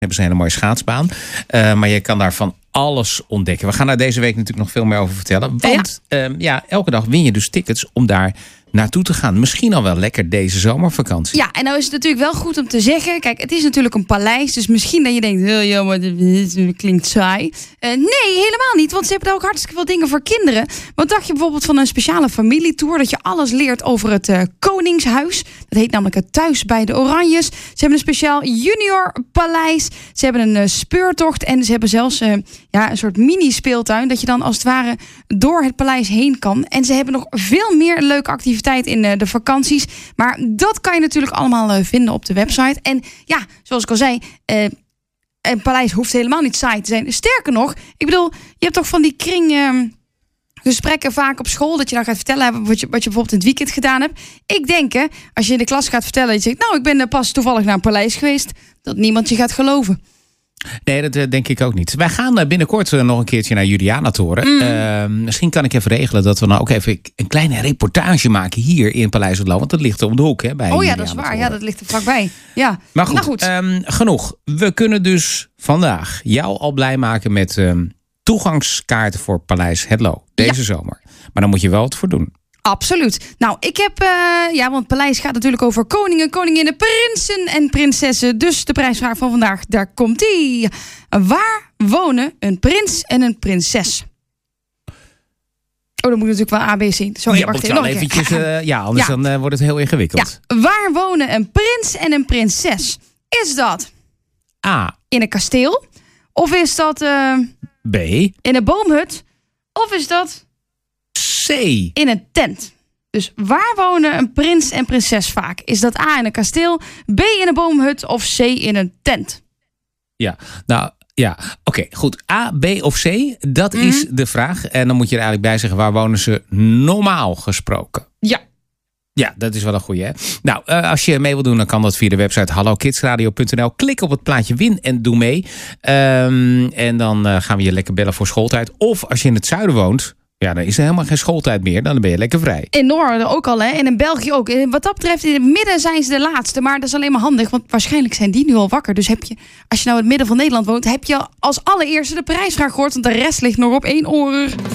Hebben ze een hele mooie schaatsbaan. Maar je kan daar van alles ontdekken. We gaan daar deze week natuurlijk nog veel meer over vertellen. Want elke dag win je dus tickets om daar naartoe te gaan. Misschien al wel lekker deze zomervakantie. Ja, en nou is het natuurlijk wel goed om te zeggen. Kijk, het is natuurlijk een paleis. Dus misschien dat je denkt, ja, maar dit klinkt saai. Nee, helemaal niet. Want ze hebben daar ook hartstikke veel dingen voor kinderen. Wat dacht je bijvoorbeeld van een speciale familietour? Dat je alles leert over het Koningshuis. Dat heet namelijk het Thuis bij de Oranjes. Ze hebben een speciaal junior paleis. Ze hebben een speurtocht. En ze hebben zelfs een soort mini-speeltuin. Dat je dan als het ware door het paleis heen kan. En ze hebben nog veel meer leuke activiteiten in de vakanties. Maar dat kan je natuurlijk allemaal vinden op de website. En ja, zoals ik al zei, een paleis hoeft helemaal niet saai te zijn. Sterker nog, ik bedoel, je hebt toch van die kringgesprekken vaak op school, dat je dan gaat vertellen wat je bijvoorbeeld in het weekend gedaan hebt. Ik denk, als je in de klas gaat vertellen, dat je zegt, nou, ik ben pas toevallig naar een paleis geweest, dat niemand je gaat geloven. Nee, dat denk ik ook niet. Wij gaan binnenkort nog een keertje naar Juliana toren. Misschien kan ik even regelen dat we nou ook even een kleine reportage maken hier in Paleis het Loo. Want dat ligt er om de hoek. Hè, bij Juliana dat is waar. Ja, dat ligt er vlakbij. Ja. Maar goed. Genoeg. We kunnen dus vandaag jou al blij maken met toegangskaarten voor Paleis het Loo. Deze zomer. Maar dan moet je wel wat voor doen. Absoluut. Nou, ik heb, want het paleis gaat natuurlijk over koningen, koninginnen, prinsen en prinsessen. Dus de prijsvraag van vandaag, daar komt-ie. Waar wonen een prins en een prinses? Oh, dan moet natuurlijk wel ABC. Sorry, wacht even. Eventjes, anders dan wordt het heel ingewikkeld. Ja. Waar wonen een prins en een prinses? Is dat A. in een kasteel? Of is dat B. in een boomhut? Of is dat C. in een tent? Dus waar wonen een prins en prinses vaak? Is dat A in een kasteel, B in een boomhut of C in een tent? Ja, nou ja, oké, goed. A, B of C, dat is de vraag. En dan moet je er eigenlijk bij zeggen, waar wonen ze normaal gesproken? Ja. Ja, dat is wel een goeie, hè? Nou, als je mee wil doen, dan kan dat via de website hallokidsradio.nl. Klik op het plaatje win en doe mee. En dan gaan we je lekker bellen voor schooltijd. Of als je in het zuiden woont, ja, dan is er helemaal geen schooltijd meer. Dan ben je lekker vrij. In Noorden ook al, hè? En in België ook. Wat dat betreft, in het midden zijn ze de laatste. Maar dat is alleen maar handig, want waarschijnlijk zijn die nu al wakker. Dus als je nou in het midden van Nederland woont, heb je als allereerste de prijsvraag gehoord. Want de rest ligt nog op 1 oor.